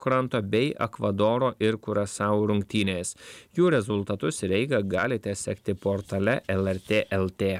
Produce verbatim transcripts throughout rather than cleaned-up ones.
kranto bei Ekvadoro ir Kurasau rungtynės. Jų rezultatus ir eigą galite sekti portale L R T L T.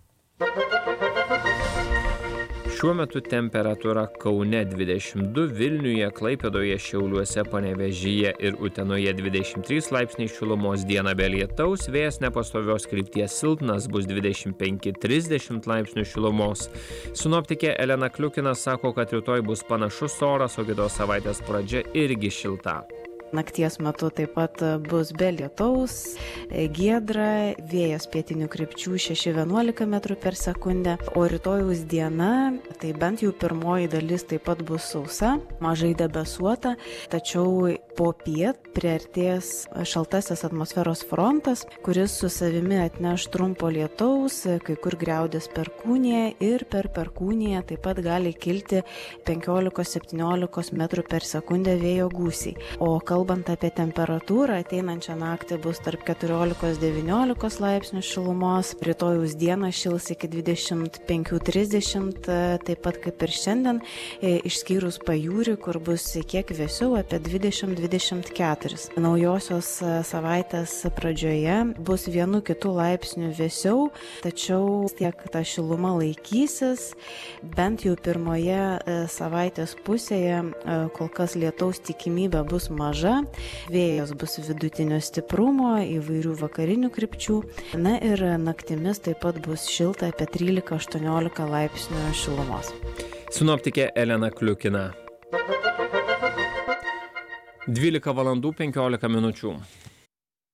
Šiuo metu temperatūra Kaune dvidešimt du, Vilniuje, Klaipėdoje, Šiauliuose, Panevėžyje ir Utenoje dvidešimt trys laipsniai šilumos, dieną be lietaus, vėjas nepastovios krypties silpnas, bus dvidešimt penki trisdešimt laipsnių šilumos. Sinoptikė Elena Kliukina sako, kad rytoj bus panašus oras, o kitos savaitės pradžia irgi šilta. Nakties metu taip pat bus be lietaus, giedra, vėjas pietinių krypčių šeši vienuolika metrų per sekundę, o rytojaus diena, tai bent jau pirmoji dalis taip pat bus sausa, mažai debesuota, tačiau po piet priartės šaltasis atmosferos frontas, kuris su savimi atneš trumpo lietaus, kai kur griaudės perkūnija ir per perkūniją taip pat gali kilti penkiolika septyniolika metrų per sekundę vėjo gūsiai. O kalbant apie temperatūrą, ateinančią naktį bus tarp keturiolikos devyniolikos laipsnių šilumos, rytojaus dieną šils iki dvidešimt penki trisdešimt, taip pat kaip ir šiandien, išskyrus pajūrį, kur bus kiek vėsiau, apie dvidešimt dvidešimt keturis. Naujosios savaitės pradžioje bus vienu kitu laipsniu vėsiau, tačiau tiek ta šiluma laikysis, bent jau pirmoje savaitės pusėje kol kas lietaus tikimybė bus maža. Vėjas bus vidutinio stiprumo, įvairių vakarinių krypčių. Na ir naktimis taip pat bus šilta apie trylika aštuoniolika laipsnių šilumos. Sinoptikė Elena Kliukina. dvylika valandų penkiolika minučių.